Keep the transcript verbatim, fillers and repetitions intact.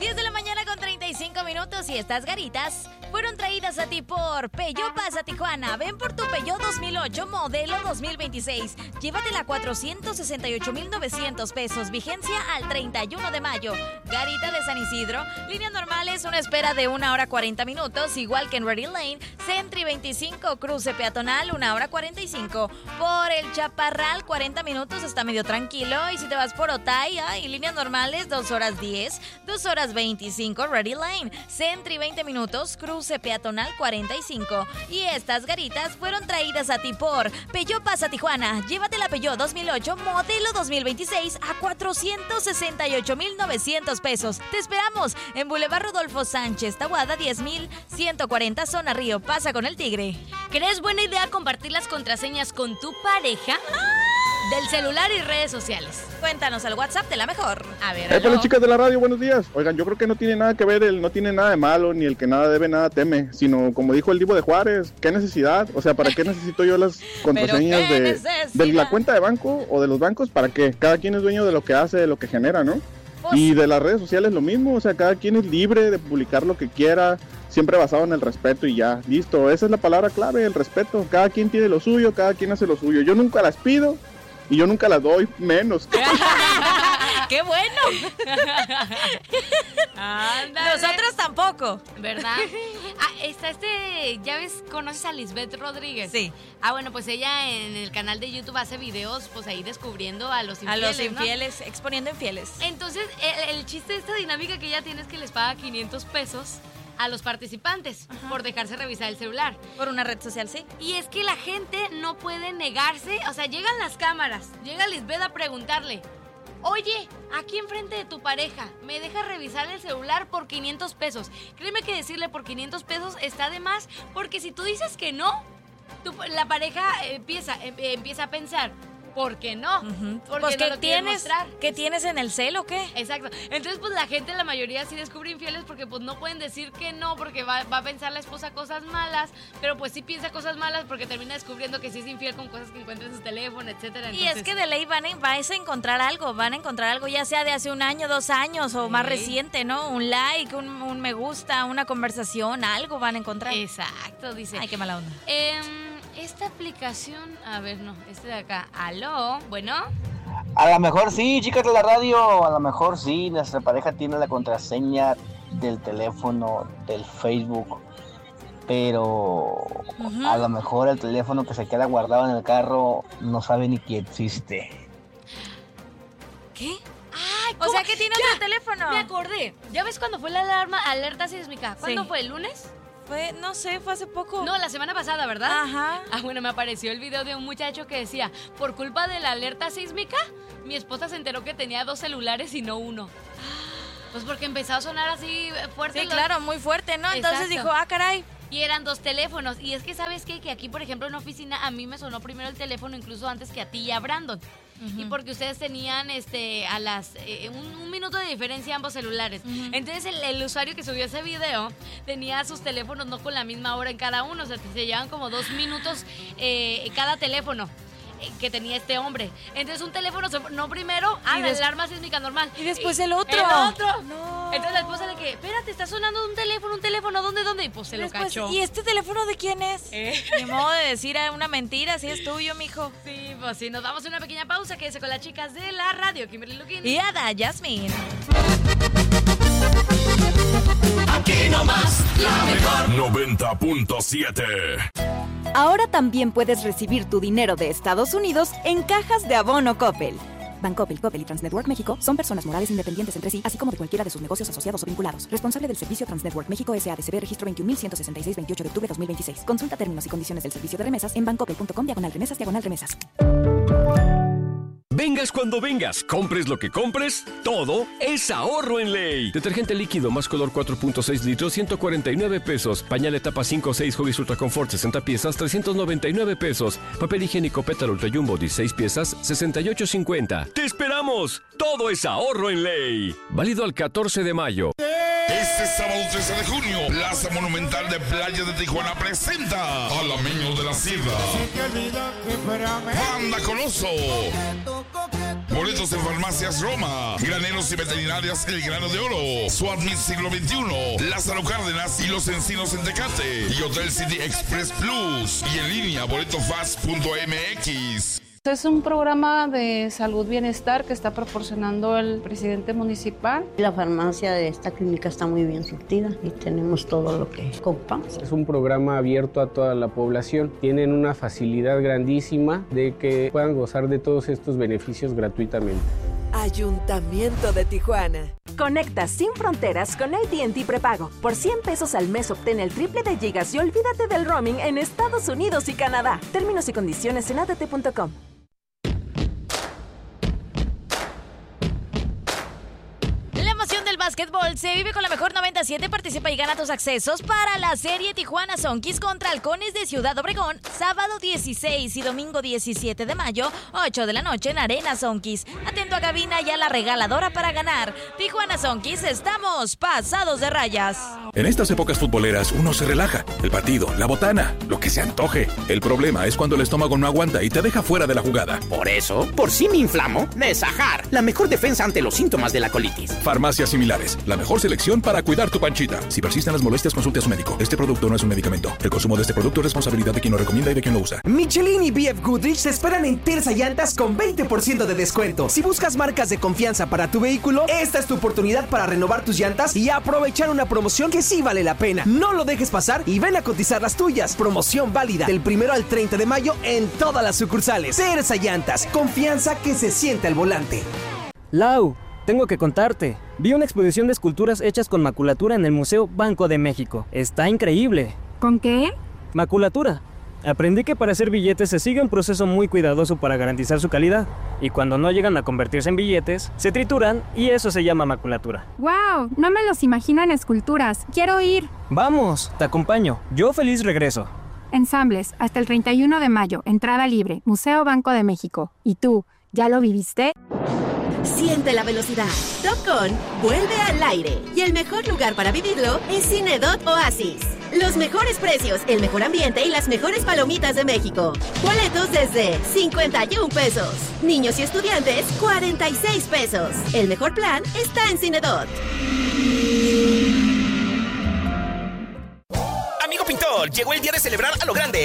diez de la mañana con treinta y cinco minutos y estas garitas fueron traídas a ti por Peugeot Pasa Tijuana. Ven por tu Peugeot dos mil ocho modelo dos mil veintiséis. Llévatela a cuatrocientos sesenta y ocho mil novecientos pesos. Vigencia al treinta y uno de mayo. Garita de San Isidro. Líneas normales, una espera de una hora cuarenta minutos, igual que en Ready Lane. Sentry veinticinco, cruce peatonal, una hora cuarenta y cinco. Por el Chaparral, cuarenta minutos, está medio tranquilo. Y si te vas por Otay, ay, líneas normales, dos horas diez, dos horas veinticinco, Ready Lane. Sentry veinte minutos, cruce peatonal cuarenta y cinco. Y estas garitas fueron traídas a ti por Peugeot Pasa Tijuana. Llévate la Peugeot dos mil ocho modelo dos mil veintiséis a cuatrocientos sesenta y ocho mil novecientos pesos. Te esperamos en Boulevard Rodolfo Sánchez, Tahuada diez mil ciento cuarenta, Zona Río. Pasa con el Tigre. ¿Crees buena idea compartir las contraseñas con tu pareja? Del celular y redes sociales. Cuéntanos al WhatsApp de La Mejor. A ver, Eh, las chicas de la radio, buenos días. Oigan, yo creo que no tiene nada que ver, el no tiene nada de malo, ni el que nada debe, nada teme, sino como dijo el Divo de Juárez, ¿qué necesidad? O sea, ¿para qué necesito yo las contraseñas de, de la cuenta de banco o de los bancos? ¿Para qué? Cada quien es dueño de lo que hace, de lo que genera, ¿no? Pues, y de las redes sociales lo mismo, o sea, cada quien es libre de publicar lo que quiera, siempre basado en el respeto y ya, listo. Esa es la palabra clave, el respeto. Cada quien tiene lo suyo, cada quien hace lo suyo. Yo nunca las pido. Y yo nunca las doy, menos. ¡Qué bueno! Nosotros tampoco. ¿Verdad? Ah, está este, ya ves, ¿conoces a Lisbeth Rodríguez? Sí. Ah, bueno, pues ella en el canal de YouTube hace videos, pues ahí descubriendo a los infieles, A los infieles, ¿no? Exponiendo infieles. Entonces, el, el chiste de esta dinámica que ella tiene es que les paga quinientos pesos a los participantes. Ajá. Por dejarse revisar el celular. Por una red social, sí. Y es que la gente no puede negarse, o sea, llegan las cámaras, llega Lisbeth a preguntarle, oye, aquí enfrente de tu pareja, ¿me dejas revisar el celular por quinientos pesos? Créeme que decirle por quinientos pesos está de más, porque si tú dices que no, tu, la pareja empieza, empieza a pensar, ¿por qué no? Uh-huh. Porque pues, no ¿qué lo tienes? mostrar. ¿Qué tienes en el cel o qué? Exacto. Entonces, pues la gente, la mayoría sí descubre infieles porque pues no pueden decir que no, porque va, va a pensar la esposa cosas malas, pero pues sí piensa cosas malas porque termina descubriendo que sí es infiel con cosas que encuentra en su teléfono, etcétera. Entonces, y es que de ley van a, vas a encontrar algo, van a encontrar algo ya sea de hace un año, dos años o sí. Más reciente, ¿no? Un like, un, un me gusta, una conversación, algo van a encontrar. Exacto, dice. Ay, qué mala onda. Eh... Esta aplicación, a ver, no, este de acá, aló, bueno. A lo mejor sí, chicas de la radio, a lo mejor sí, nuestra pareja tiene la contraseña del teléfono, del Facebook, pero uh-huh. A lo mejor el teléfono que se queda guardado en el carro no sabe ni que existe. ¿Qué? Ay, o sea que tiene ya, otro teléfono. Me acordé, ¿ya ves cuando fue la alarma, alerta sísmica? ¿Cuándo sí. fue? ¿El lunes? Fue, no sé, fue hace poco. No, la semana pasada, ¿verdad? Ajá. Ah, bueno, me apareció el video de un muchacho que decía, por culpa de la alerta sísmica, mi esposa se enteró que tenía dos celulares y no uno. Pues porque empezó a sonar así fuerte. Sí, los... claro, muy fuerte, ¿no? Entonces Exacto. Dijo, ah, caray. Y eran dos teléfonos. Y es que, ¿sabes qué? Que aquí, por ejemplo, en la oficina, a mí me sonó primero el teléfono, incluso antes que a ti y a Brandon. Uh-huh. Y porque ustedes tenían este a las eh, un, un minuto de diferencia ambos celulares. Uh-huh. Entonces el, el usuario que subió ese video tenía sus teléfonos no con la misma hora en cada uno, o sea, se llevan como dos minutos eh, cada teléfono que tenía este hombre. Entonces un teléfono no primero, ah, la des- alarma sísmica normal. Y después el otro. El otro. No. Entonces la esposa le que, espérate, está sonando un teléfono, un teléfono, ¿dónde, dónde? Y pues se después, lo cachó. ¿Y este teléfono de quién es? ¿Eh? Ni modo de decir una mentira, si es tuyo, mijo. Sí, pues sí, nos damos una pequeña pausa, quédese con las chicas de la radio, Kimberly Luquín. Y Ada Yasmin. Aquí nomás, la mejor. noventa punto siete. Ahora también puedes recibir tu dinero de Estados Unidos en cajas de abono Coppel. Bancoppel, Coppel y Transnetwork México son personas morales independientes entre sí, así como de cualquiera de sus negocios asociados o vinculados. Responsable del servicio Transnetwork México S A D C B, registro veintiún mil ciento sesenta y seis, veintiocho de octubre de dos mil veintiséis. Consulta términos y condiciones del servicio de remesas en bancoppel.com diagonal remesas diagonal remesas. Vengas cuando vengas, compres lo que compres, todo es ahorro en Ley. Detergente líquido más color cuatro punto seis litros, ciento cuarenta y nueve pesos. Pañal etapa cinco seis Huggies Ultra Confort sesenta piezas, trescientos noventa y nueve pesos. Papel higiénico Pétalo Ultra Jumbo dieciséis piezas, sesenta y ocho cincuenta. ¡Te esperamos! Todo es ahorro en Ley. Válido al catorce de mayo. Este sábado trece de junio, Plaza Monumental de Playa de Tijuana presenta Alameños de la Sierra. Banda Coloso. Boletos en Farmacias Roma, Graneros y Veterinarias El Grano de Oro, Swap Siglo veintiuno, Lázaro Cárdenas y Los Encinos en Tecate, y Hotel City Express Plus, y en línea boletofast punto m x. Es un programa de salud bienestar que está proporcionando el presidente municipal. La farmacia de esta clínica está muy bien surtida y tenemos todo lo que ocupamos. Es un programa abierto a toda la población. Tienen una facilidad grandísima de que puedan gozar de todos estos beneficios gratuitamente. Ayuntamiento de Tijuana. Conecta sin fronteras con A T and T prepago. Por cien pesos al mes obtén el triple de gigas y olvídate del roaming en Estados Unidos y Canadá. Términos y condiciones en a t t punto com. Básquetbol se vive con la mejor noventa y siete. Participa y gana tus accesos para la serie Tijuana Sonkis contra Halcones de Ciudad Obregón, sábado dieciséis y domingo diecisiete de mayo, ocho de la noche en Arena Sonkis. Atento a cabina y a la regaladora para ganar. Tijuana Sonkis, estamos pasados de rayas. En estas épocas futboleras uno se relaja. El partido, la botana, lo que se antoje. El problema es cuando el estómago no aguanta y te deja fuera de la jugada. Por eso, por si me inflamo, Nesajar, la mejor defensa ante los síntomas de la colitis. Farmacias similares, la mejor selección para cuidar tu panchita. Si persisten las molestias, consulte a su médico. Este producto no es un medicamento. El consumo de este producto es responsabilidad de quien lo recomienda y de quien lo usa. Michelin y B F Goodrich se esperan en Terza Llantas con veinte por ciento de descuento. Si buscas marcas de confianza para tu vehículo, esta es tu oportunidad para renovar tus llantas y aprovechar una promoción que sí vale la pena. No lo dejes pasar y ven a cotizar las tuyas. Promoción válida del primero al treinta de mayo en todas las sucursales. Terza Llantas, confianza que se siente al volante. Lau, tengo que contarte. Vi una exposición de esculturas hechas con maculatura en el Museo Banco de México. Está increíble. ¿Con qué? Maculatura. Aprendí que para hacer billetes se sigue un proceso muy cuidadoso para garantizar su calidad. Y cuando no llegan a convertirse en billetes, se trituran y eso se llama maculatura. ¡Wow! No me los imagino en esculturas. ¡Quiero ir! ¡Vamos! Te acompaño. Yo feliz regreso. Ensambles, hasta el treinta y uno de mayo. Entrada libre. Museo Banco de México. ¿Y tú, ya lo viviste? Siente la velocidad. Top Gun vuelve al aire. Y el mejor lugar para vivirlo es Cinedot Oasis. Los mejores precios, el mejor ambiente y las mejores palomitas de México. Boletos desde cincuenta y un pesos. Niños y estudiantes, cuarenta y seis pesos. El mejor plan está en Cinedot. Amigo pintor, llegó el día de celebrar a lo grande